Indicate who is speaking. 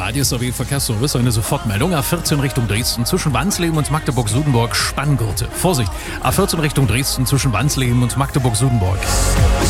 Speaker 1: Radio Verkehrsservice, eine Sofortmeldung. A14 Richtung Dresden zwischen Wansleben und Magdeburg-Sudenburg, Spanngurte. Vorsicht, A14 Richtung Dresden zwischen Wansleben und Magdeburg-Sudenburg.